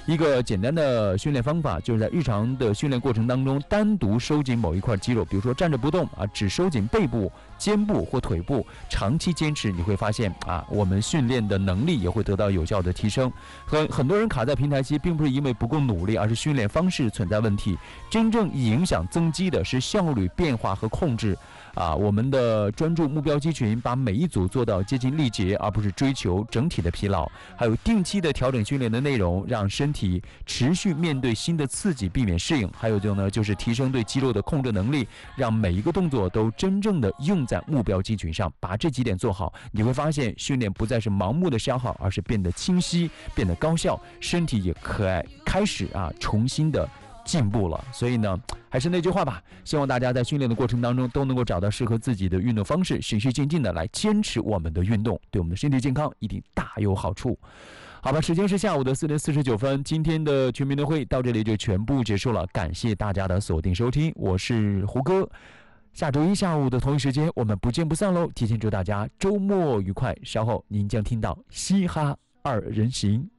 一个简单的训练方法，就是在日常的训练过程当中，单独收紧某一块肌肉，比如说站着不动啊，只收紧背部、肩部或腿部，长期坚持，你会发现啊，我们训练的能力也会得到有效的提升。很多人卡在平台期，并不是因为不够努力，而是训练方式存在问题。真正影响增肌的是效率变化和控制。我们的专注目标肌群，把每一组做到接近力竭，而不是追求整体的疲劳。还有定期的调整训练的内容，让身体持续面对新的刺激，避免适应。还有就是提升对肌肉的控制能力，让每一个动作都真正的用在目标肌群上。把这几点做好，你会发现训练不再是盲目的消耗，而是变得清晰，变得高效，身体也开始重新的进步了。所以呢，还是那句话吧，希望大家在训练的过程当中都能够找到适合自己的运动方式，循序渐进的来坚持我们的运动，对我们的身体健康一定大有好处。好吧，时间是下午的4点49分，今天的全民运动会到这里就全部结束了，感谢大家的锁定收听，我是胡歌。下周一下午的同一时间，我们不见不散喽！提前祝大家周末愉快。稍后您将听到嘻哈二人行。